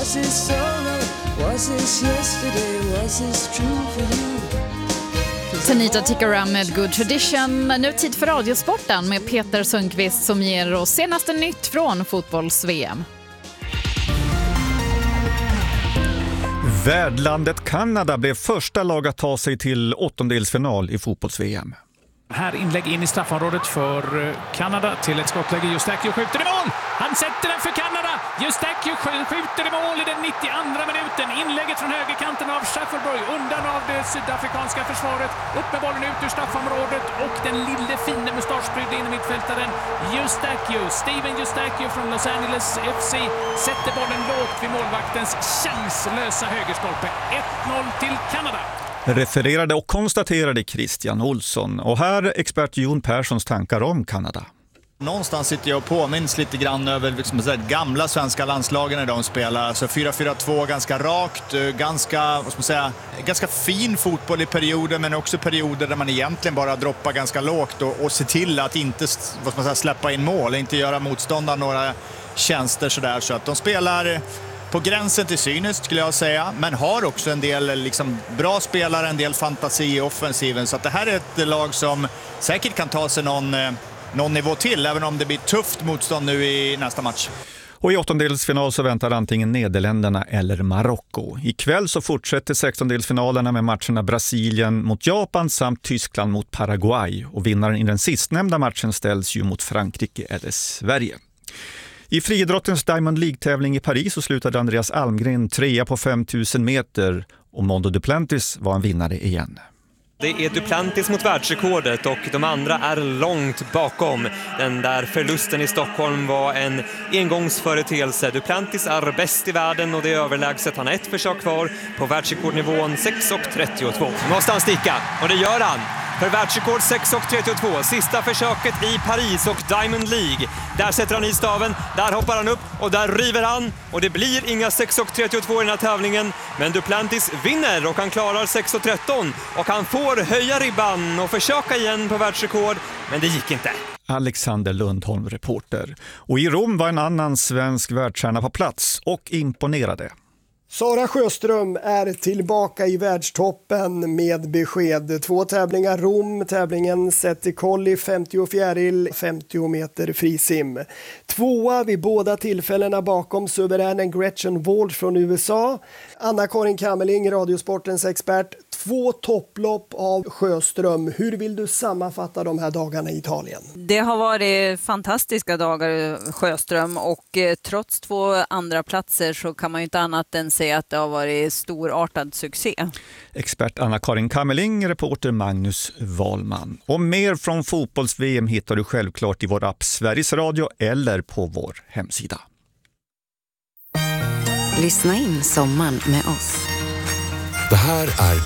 Was this solo? Was this yesterday? Was this true for you? Tanita Tikaram med Good Tradition. Nu tid för Radiosporten med Peter Sundqvist som ger oss senaste nytt från fotbolls-VM. Värdlandet Kanada blev första lag att ta sig till åttondelsfinal i fotbolls-VM. Här inlägg in i straffområdet för Kanada till ett skottläge. Eustáquio skjuter i mål! Han sätter den för Kanada! Eustáquio skjuter i mål i den 92:a minuten. Inlägget från högerkanten av Schaffelburg undan av det sydafrikanska försvaret. Upp med bollen ut ur straffområdet och den lille fine mustaschprydde in i mittfältaren Eustáquio. Steven Eustáquio från Los Angeles FC sätter bollen lågt vid målvaktens chanslösa högerstolpe. 1-0 till Kanada. Refererade och konstaterade Christian Olsson. Och här är expert Jon Perssons tankar om Kanada. Någonstans sitter jag och påminns lite grann över liksom, gamla svenska landslagen när de spelar. Alltså 4-4-2, ganska rakt, ganska fin fotboll i perioder, men också perioder där man egentligen bara droppar ganska lågt och ser till att inte släppa in mål, inte göra motståndaren några tjänster sådär. Så att de spelar på gränsen till cyniskt skulle jag säga, men har också en del liksom, bra spelare, en del fantasi i offensiven. Så att det här är ett lag som säkert kan ta sig någon nivå till, även om det blir tufft motstånd nu i nästa match. Och i åttondelsfinal så väntar antingen Nederländerna eller Marocko. Ikväll så fortsätter 16-delsfinalerna med matcherna Brasilien mot Japan samt Tyskland mot Paraguay. Och vinnaren i den sistnämnda matchen ställs ju mot Frankrike eller Sverige. I friidrottens Diamond League-tävling i Paris så slutade Andreas Almgren 3 på 5000 meter och Mondo Duplantis var en vinnare igen. Det är Duplantis mot världsrekordet och de andra är långt bakom. Den där förlusten i Stockholm var en engångsföreteelse. Duplantis är bäst i världen och det är överlägset. Han har ett försök kvar på världsrekordnivån 6,32. Måste han sticka och det gör han. För världsrekord 6,32. Sista försöket i Paris och Diamond League. Där sätter han i staven, där hoppar han upp och där river han. Och det blir inga 6,32 i den här tävlingen. Men Duplantis vinner och han klarar 6,13. Och han får höja ribban och försöka igen på världsrekord. Men det gick inte. Alexander Lundholm, reporter. Och i Rom var en annan svensk världsstjärna på plats och imponerade. Sara Sjöström är tillbaka i världstoppen med besked. 2 tävlingar Rom, tävlingen sett i kolli, 50 fjäril, 50 meter frisim. 2 vid båda tillfällena bakom suveränen Gretchen Walsh från USA. Anna-Karin Kammerling, Radiosportens expert. 2 topplopp av Sjöström. Hur vill du sammanfatta de här dagarna i Italien? Det har varit fantastiska dagar Sjöström och trots 2 andra platser så kan man ju inte annat än säga att det har varit storartad succé. Expert Anna-Karin Kammerling, reporter Magnus Wahlman. Och mer från fotbolls-VM hittar du självklart i vår app Sveriges Radio eller på vår hemsida. Lyssna in sommaren med oss. Det här är